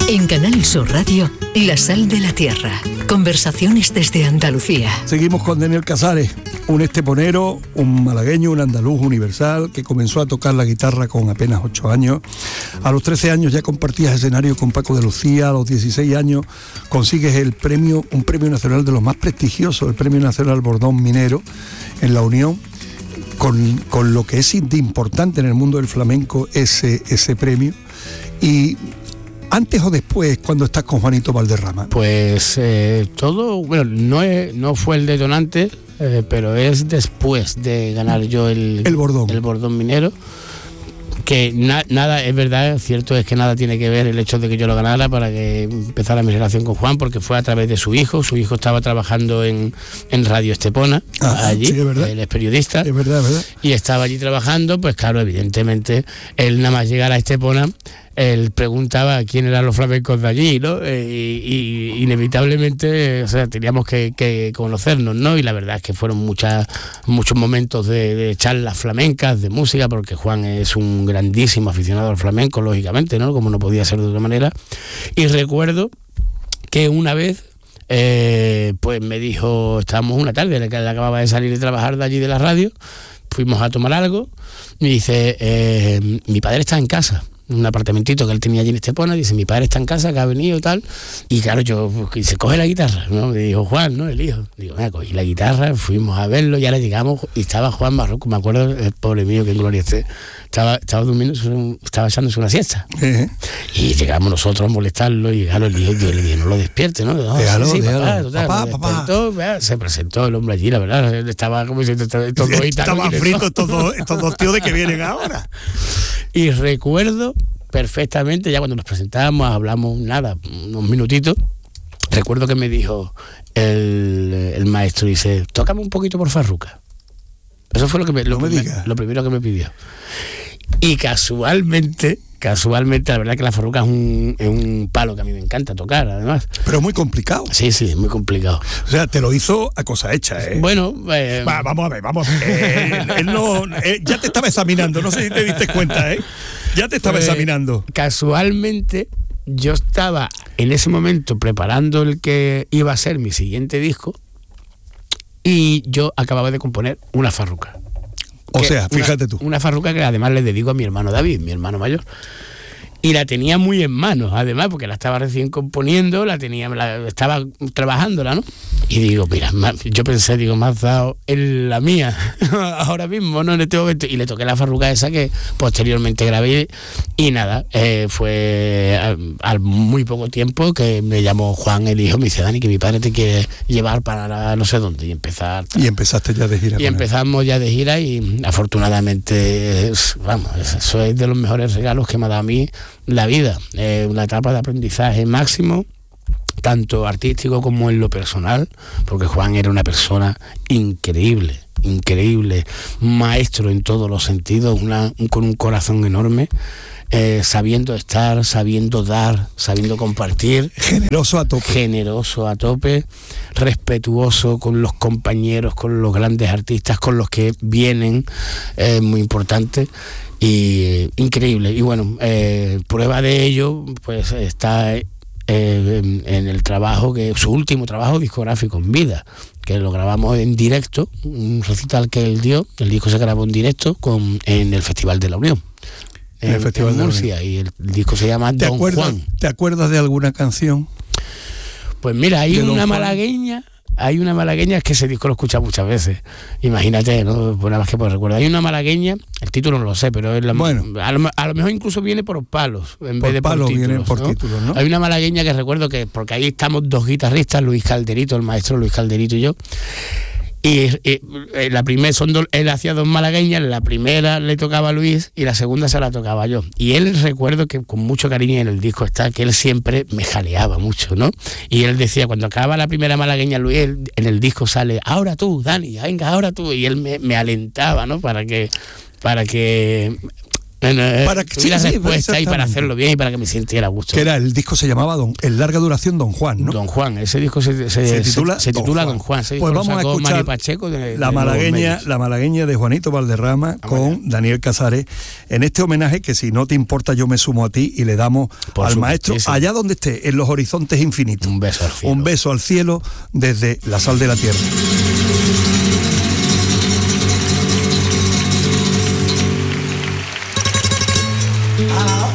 En Canal Sur Radio, La Sal de la Tierra. Conversaciones desde Andalucía. Seguimos con Daniel Casares, un esteponero, un malagueño, un andaluz universal que comenzó a tocar la guitarra con apenas 8 años. A los 13 años ya compartías escenario con Paco de Lucía. A los 16 años consigues un premio nacional de los más prestigiosos, el Premio Nacional Bordón Minero en La Unión. Con lo que es de importante en el mundo del flamenco ese premio. Y ¿antes o después cuando estás con Juanito Valderrama? Pues todo, bueno, no fue el detonante, pero es después de ganar yo el Bordón Minero. Que nada, es verdad, es cierto, es que nada tiene que ver el hecho de que yo lo ganara para que empezara mi relación con Juan, porque fue a través de su hijo estaba trabajando en Radio Estepona, allí, sí, él es periodista, es verdad. Y estaba allí trabajando, pues claro, evidentemente, él nada más llegar a Estepona, él preguntaba quién eran los flamencos de allí, ¿no? Y inevitablemente, o sea, teníamos que conocernos, ¿no? Y la verdad es que fueron muchos momentos de charlas flamencas, de música, porque Juan es un grandísimo aficionado al flamenco, lógicamente, ¿no? Como no podía ser de otra manera. Y recuerdo que una vez, pues me dijo, estábamos una tarde, él acababa de salir de trabajar de allí de la radio, fuimos a tomar algo, y dice, mi padre está en casa. Un apartamentito que él tenía allí en Estepona, dice, mi padre está en casa, que ha venido tal, y claro, se coge la guitarra, ¿no? Me dijo Juan, ¿no? El hijo. Digo, mira, cogí la guitarra, fuimos a verlo, ya le llegamos, y estaba Juan Marroco, me acuerdo, el pobre mío, que en gloria esté, estaba durmiendo, estaba echándose una siesta. Y llegamos nosotros a molestarlo, y claro, el hijo, yo le dije, no lo despierte, ¿no? Déjalo. Papá. Se presentó el hombre allí, la verdad, estaba como diciendo, estaban fritos estos dos tíos de que vienen ahora. Y recuerdo perfectamente, ya cuando nos presentábamos, hablamos unos minutitos, recuerdo que me dijo el maestro, dice, tócame un poquito por Farruca. Eso fue lo primero que me pidió. Y casualmente, la verdad que la Farruca es un palo que a mí me encanta tocar, además. Pero muy complicado. Sí, es muy complicado. O sea, te lo hizo a cosa hecha, ¿eh? Bueno, vamos a ver. Él ya te estaba examinando, no sé si te diste cuenta, ¿eh? Ya te estaba examinando. Casualmente, yo estaba en ese momento preparando el que iba a ser mi siguiente disco, y yo acababa de componer una Farruca. O sea, fíjate tú. Una Farruca que además le dedico a mi hermano David, mi hermano mayor. Y la tenía muy en manos, además, porque la estaba recién componiendo, estaba trabajándola, ¿no? Y digo, mira, yo pensé, me has dado en la mía, ahora mismo, ¿no? En este momento. Y le toqué la Farruca esa que posteriormente grabé. Y nada, fue al muy poco tiempo que me llamó Juan, el hijo, me dice, Dani, que mi padre te quiere llevar para no sé dónde. Y empezaste ya de gira. Y empezamos ya de gira, y afortunadamente, eso es de los mejores regalos que me ha dado a mí la vida, una etapa de aprendizaje máximo, tanto artístico como en lo personal, porque Juan era una persona increíble, maestro en todos los sentidos, con un corazón enorme, sabiendo estar, sabiendo dar, sabiendo compartir, generoso a tope, respetuoso con los compañeros, con los grandes artistas, con los que vienen, muy importante. Y increíble. Y bueno, prueba de ello pues está en el trabajo, su último trabajo discográfico en vida, que lo grabamos en directo, un recital que él dio. El disco se grabó en directo en el Festival de la Unión, en Murcia, y el disco se llama Don Juan. ¿Te acuerdas de alguna canción? Pues mira, hay una malagueña. Hay una malagueña, es que ese disco lo he escuchado muchas veces. Imagínate, ¿no? Por nada más que por recuerdo. Hay una malagueña, el título no lo sé, pero es a lo mejor incluso viene por palos, en vez de por títulos. Viene por títulos, ¿no? Hay una malagueña que recuerdo porque ahí estamos dos guitarristas, Luis Calderito, el maestro Luis Calderito y yo. Y la primera él hacía dos malagueñas, la primera le tocaba a Luis y la segunda se la tocaba yo. Y él, recuerdo que con mucho cariño en el disco está que él siempre me jaleaba mucho, ¿no? Y él decía, cuando acaba la primera malagueña, Luis, en el disco sale, ahora tú, Dani, venga, ahora tú. Y él me alentaba, ¿no? Para que para que tuviera respuesta y para hacerlo bien y para que me sintiera a gusto. Que era, el disco se llamaba el larga duración Don Juan, ¿no? Don Juan, ese disco se titula Don Juan. Pues vamos a escuchar Mari Pacheco la malagueña de Juanito Valderrama con Daniel Casares, en este homenaje que, si no te importa, yo me sumo a ti y le damos al maestro, allá donde esté, en los horizontes infinitos. Un beso al cielo. Un beso al cielo desde la sal de la tierra.